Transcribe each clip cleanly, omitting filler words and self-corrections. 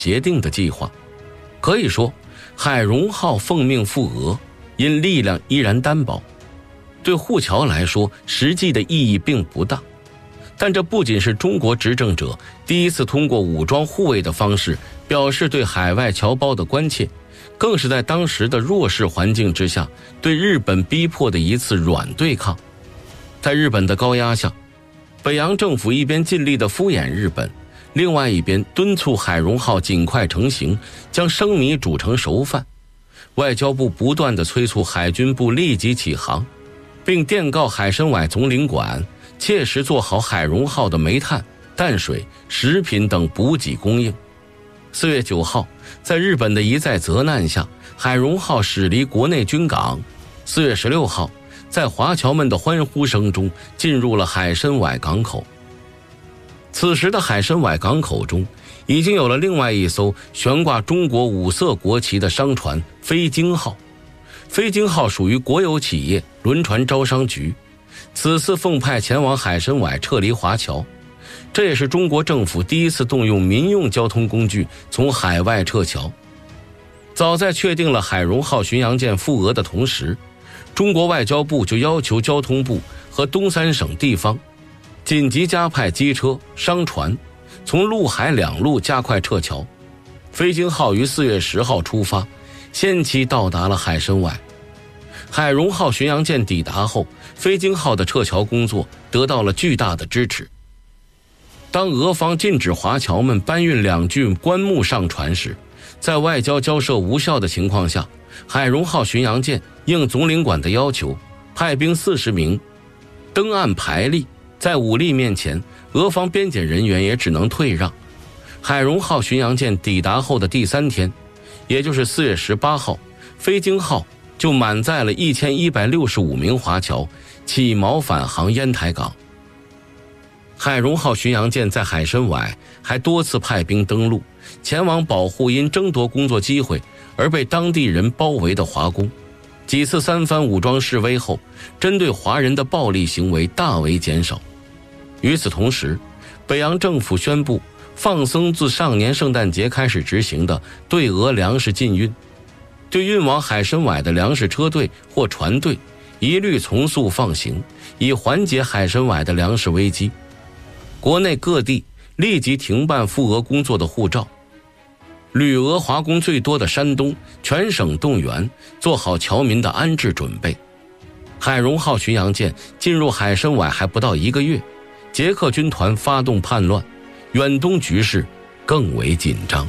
协定的计划。可以说，海荣号奉命赴俄，因力量依然单薄，对沪侨来说实际的意义并不大。但这不仅是中国执政者第一次通过武装护卫的方式表示对海外侨胞的关切，更是在当时的弱势环境之下对日本逼迫的一次软对抗。在日本的高压下，北洋政府一边尽力地敷衍日本，另外一边敦促海荣号尽快成型，将生米煮成熟饭。外交部不断地催促海军部立即起航，并电告海参崴总领馆切实做好海荣号的煤炭、淡水、食品等补给供应。4月9号，在日本的一再责难下，海荣号驶离国内军港。4月16号，在华侨们的欢呼声中进入了海参崴港口。此时的海参崴港口中已经有了另外一艘悬挂中国5色国旗的商船飞鲸号。飞鲸号属于国有企业轮船招商局，此次奉派前往海参崴撤离华侨，这也是中国政府第一次动用民用交通工具从海外撤侨。早在确定了海荣号巡洋舰赴俄的同时，中国外交部就要求交通部和东3省地方紧急加派机车、商船，从陆海两路加快撤侨。飞鲸号于4月10号出发，先期到达了海参崴。海荣号巡洋舰抵达后，飞鲸号的撤侨工作得到了巨大的支持。当俄方禁止华侨们搬运两具棺木上船时，在外交交涉无效的情况下，海荣号巡洋舰应总领馆的要求，派兵40名登岸排立。在武力面前，俄方边检人员也只能退让。海荣号巡洋舰抵达后的第3天，也就是4月18号，飞鲸号就满载了1165名华侨，起锚返航烟台港。海荣号巡洋舰在海参崴还多次派兵登陆，前往保护因争夺工作机会而被当地人包围的华工。几次三番武装示威后，针对华人的暴力行为大为减少。与此同时，北洋政府宣布放松自上年圣诞节开始执行的对俄粮食禁运，对运往海参崴的粮食车队或船队一律从速放行，以缓解海参崴的粮食危机。国内各地立即停办赴俄工作的护照，旅俄华工最多的山东全省动员，做好侨民的安置准备。海荣号巡洋舰进入海参崴还不到1个月，捷克军团发动叛乱，远东局势更为紧张。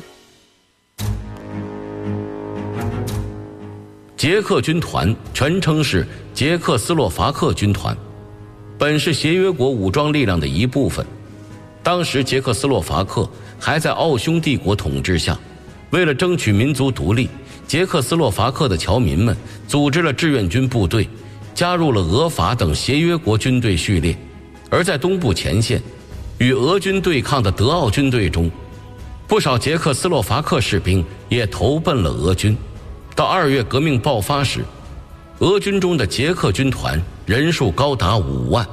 捷克军团全称是捷克斯洛伐克军团，本是协约国武装力量的一部分。当时捷克斯洛伐克还在奥匈帝国统治下，为了争取民族独立，捷克斯洛伐克的侨民们组织了志愿军部队，加入了俄法等协约国军队序列。而在东部前线与俄军对抗的德奥军队中，不少捷克斯洛伐克士兵也投奔了俄军。到2月革命爆发时，俄军中的捷克军团人数高达5万。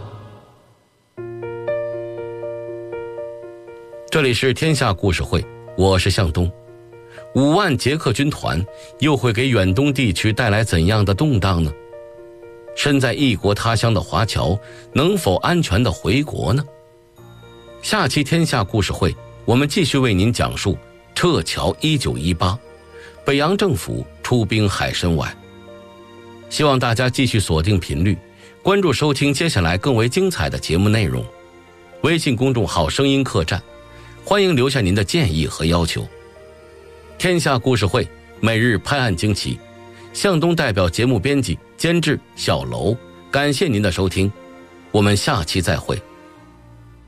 这里是天下故事会，我是向东。5万捷克军团又会给远东地区带来怎样的动荡呢？身在异国他乡的华侨能否安全地回国呢？下期天下故事会，我们继续为您讲述撤侨1918，北洋政府出兵海参崴。希望大家继续锁定频率，关注收听接下来更为精彩的节目内容。微信公众号声音客栈，欢迎留下您的建议和要求。天下故事会每日拍案惊奇，向东代表节目编辑监制小楼，感谢您的收听，我们下期再会。